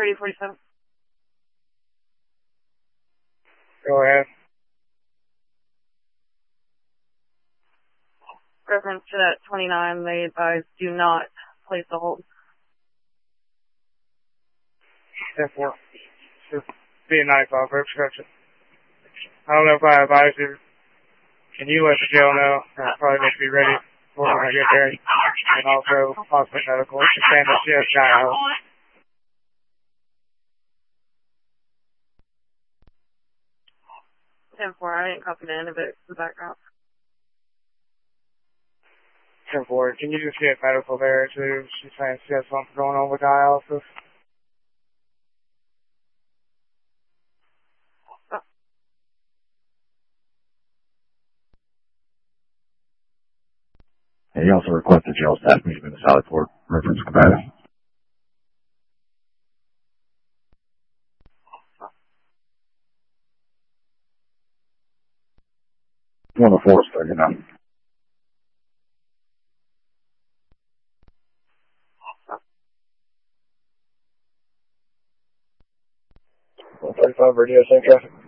3047. Go ahead. Reference to that 29, they advise do not place a hold. 10-4. Just being nice off for obstruction. I don't know if I advise you. Can you let the jail know? I probably need to be ready for when I get there. And also, hospital medical. Expand the shift, guy. 10-4, I didn't copy the end of it, the background. 10-4, can you just get medical there too? She's saying she has something going on with dialysis. And he also requested jail staff meeting in the Sallyport. Reference combative. One of the force, 39. Well, 35 radio, same traffic.